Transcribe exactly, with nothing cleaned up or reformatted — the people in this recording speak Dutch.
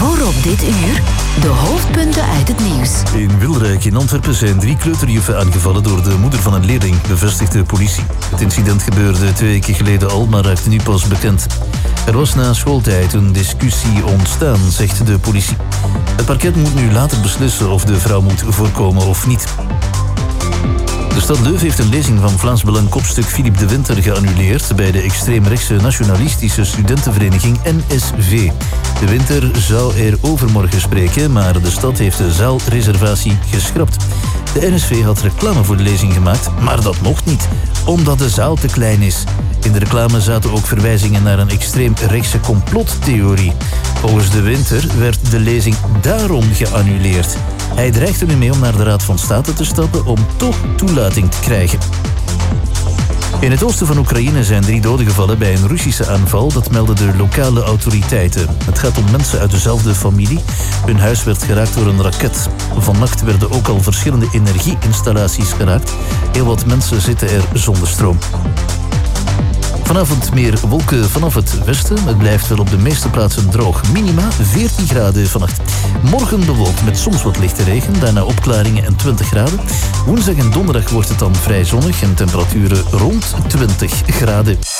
Voorop dit uur, de hoofdpunten uit het nieuws. In Wilrijk in Antwerpen zijn drie kleuterjuffen aangevallen door de moeder van een leerling, bevestigt de politie. Het incident gebeurde twee weken geleden al, maar raakte nu pas bekend. Er was na schooltijd een discussie ontstaan, zegt de politie. Het parket moet nu later beslissen of de vrouw moet voorkomen of niet. De stad Leuven heeft een lezing van Vlaams Belang kopstuk Philippe de Winter geannuleerd bij de extreemrechtse nationalistische studentenvereniging N S V. De Winter zou er overmorgen spreken, maar de stad heeft de zaalreservatie geschrapt. De N S V had reclame voor de lezing gemaakt, maar dat mocht niet, omdat de zaal te klein is. In de reclame zaten ook verwijzingen naar een extreemrechtse complottheorie. Volgens de Winter werd de lezing daarom geannuleerd. Hij dreigt er nu mee om naar de Raad van State te stappen om toch toelating te krijgen. In het oosten van Oekraïne zijn drie doden gevallen bij een Russische aanval. Dat melden de lokale autoriteiten. Het gaat om mensen uit dezelfde familie. Hun huis werd geraakt door een raket. Vannacht werden ook al verschillende energieinstallaties geraakt. Heel wat mensen zitten er zonder stroom. Vanavond meer wolken vanaf het westen. Het blijft wel op de meeste plaatsen droog. Minima veertien graden vannacht. Morgen bewolkt met soms wat lichte regen. Daarna opklaringen en twintig graden. Woensdag en donderdag wordt het dan vrij zonnig en temperaturen rond twintig graden.